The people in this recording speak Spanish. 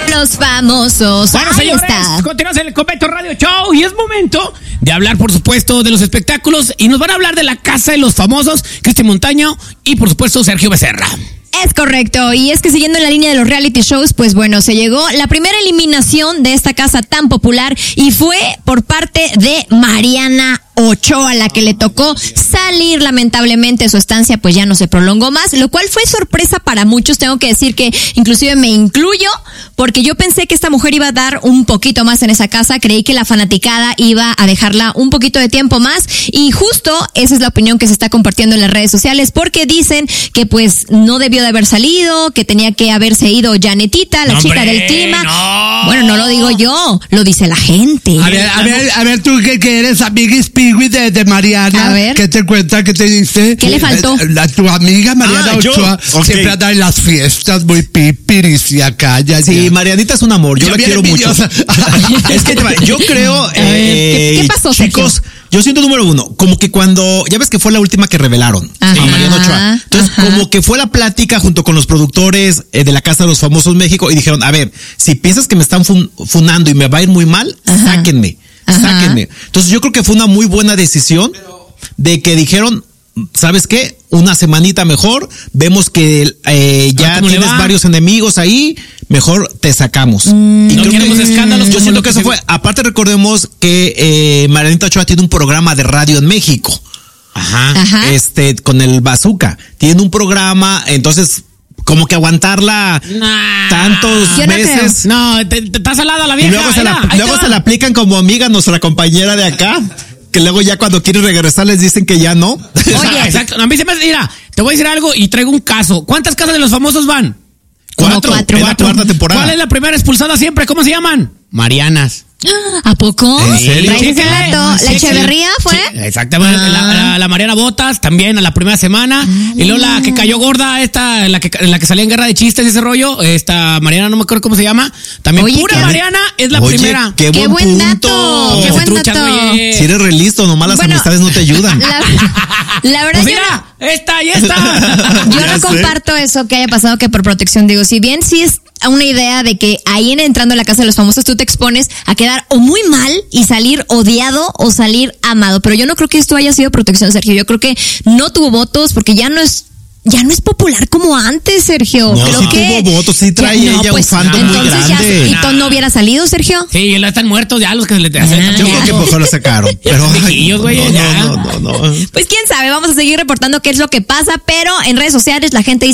Los famosos. Bueno, ahí señores, está. continuamos en el Convento Radio Show y es momento de hablar, por supuesto, de los espectáculos y nos van a hablar de la Casa de los Famosos, Cristian Montaño y, por supuesto, Sergio Becerra. Es correcto, y es que siguiendo en la línea de los reality shows, pues bueno, se llegó la primera eliminación de esta casa tan popular y fue por parte de Mariana Ochoa, la que le tocó salir. Lamentablemente su estancia pues ya no se prolongó más, lo cual fue sorpresa para muchos. Tengo que decir que inclusive me incluyo, porque yo pensé que esta mujer iba a dar un poquito más en esa casa. Creí que la fanaticada iba a dejarla un poquito de tiempo más, y justo esa es la opinión que se está compartiendo en las redes sociales, porque dicen que pues no debió de haber salido, que tenía que haberse ido Janetita, la chica del clima. No. Bueno, no lo digo yo, lo dice la gente. A ver, tú que eres amiga de Mariana, A ver. ¿qué te cuenta? ¿Qué te dice? ¿Qué le faltó? Tu amiga Mariana Ochoa siempre anda en las fiestas muy pipiris y acá. Sí, Marianita es un amor, yo la quiero mucho. Es que yo creo, ¿Qué pasó, chicos? Sergio? Yo siento, número uno, como que cuando, ya ves que fue la última que revelaron, a Mariana Ochoa. Entonces, como que fue la plática junto con los productores de la Casa de los Famosos México y dijeron, a ver, si piensas que me están funando y me va a ir muy mal, sáquenme. Entonces, yo creo que fue una muy buena decisión de que dijeron, ¿sabes qué? Una semanita mejor, vemos que ya tienes varios enemigos ahí, mejor te sacamos. Y no queremos escándalos. Yo siento que eso fue. Aparte, recordemos que Marianita Ochoa tiene un programa de radio en México. Ajá. Con el Bazooka. Tiene un programa, entonces, como que aguantarla tantos meses. No, te está salada la vieja. Y luego se la aplican como amiga a nuestra compañera de acá. Que luego ya cuando quieren regresar les dicen que ya no. Oye, exacto. A mí se me hace, mira, te voy a decir algo y traigo un caso. ¿Cuántas casas de los famosos van? 4. En la cuarta temporada. ¿Cuál es la primera expulsada siempre? ¿Cómo se llaman? Marianas. ¿A poco? ¿En serio? ¿Traes ese dato? ¿La Echeverría fue? Sí, exactamente. La Mariana Botas también a la primera semana. Y luego la que cayó gorda, la que salía en Guerra de Chistes y ese rollo, esta Mariana, no me acuerdo cómo se llama. También pura Mariana es la primera. Qué buen dato. Qué buen Truchas, dato. oye. Si eres re listo, nomás las amistades no te ayudan. La verdad, Pues mira, esta y esta. yo no comparto eso que haya pasado, que por protección, digo, si bien sí es una idea de que ahí entrando a la Casa de los Famosos tú te expones a quedar o muy mal y salir odiado o salir amado, pero yo no creo que esto haya sido protección, Sergio. Yo creo que no tuvo votos porque ya no es popular como antes, Sergio. No, creo sí que tuvo votos, sí trae ella un fandom muy grande. ¿Y no hubiera salido, Sergio? Sí, ya están muertos ya los que se le hacen. Yo creo que mejor lo sacaron. Pero no. Pues quién sabe, vamos a seguir reportando qué es lo que pasa, pero en redes sociales la gente